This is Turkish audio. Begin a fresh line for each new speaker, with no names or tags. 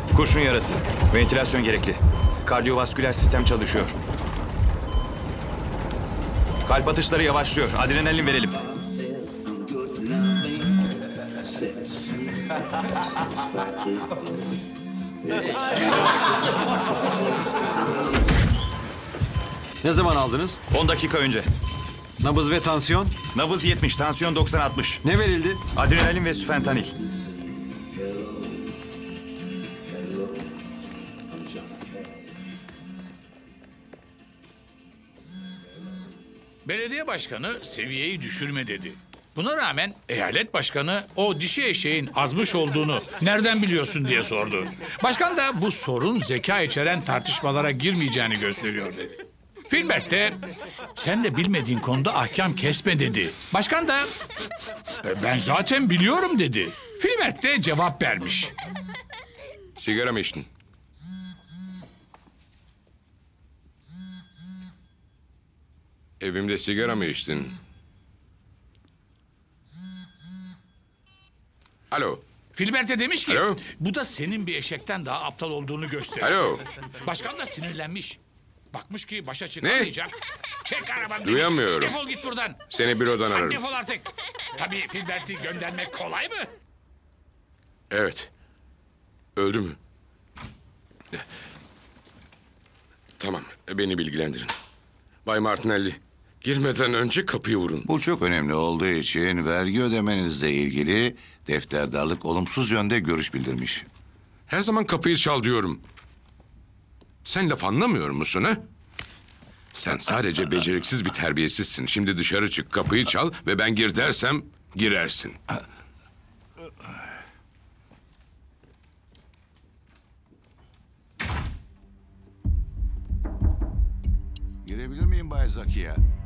Kurşun yarası. Ventilasyon gerekli. Kardiyovasküler sistem çalışıyor. Kalp atışları yavaşlıyor. Adrenalin verelim.
Ne zaman aldınız?
10 dakika önce.
Nabız ve tansiyon?
Nabız 70, tansiyon 90-60.
Ne verildi?
Adrenalin ve süfentanil.
Belediye başkanı seviyeyi düşürme dedi. Buna rağmen eyalet başkanı o dişi eşeğin azmış olduğunu nereden biliyorsun diye sordu. Başkan da bu sorun zeka içeren tartışmalara girmeyeceğini gösteriyor dedi. Filbert de sen de bilmediğin konuda ahkam kesme dedi. Başkan da ben zaten biliyorum dedi. Filbert de cevap vermiş.
Sigara mı içtin? Evimde sigara mı içtin? Alo,
Filbert de demiş ki
Alo?
bu da senin bir eşekten daha aptal olduğunu gösteriyor.
alo.
Başkan da sinirlenmiş. Bakmış ki başa çıkamayacak. Çek arabanı demiş.
Duyamıyorum.
Defol git buradan.
Seni bürodan
Hadi
ararım.
defol artık. Tabii Filbert'i göndermek kolay mı?
Evet. Öldü mü? Tamam, beni bilgilendirin. Bay Martinelli, girmeden önce kapıyı vurun.
Bu çok önemli olduğu için vergi ödemenizle ilgili defterdarlık olumsuz yönde görüş bildirmiş.
Her zaman kapıyı çal diyorum. Sen laf anlamıyor musun ha? Sen sadece beceriksiz bir terbiyesizsin. Şimdi dışarı çık, kapıyı çal ve ben gir dersem girersin.
Girebilir miyim Bay Zakiya?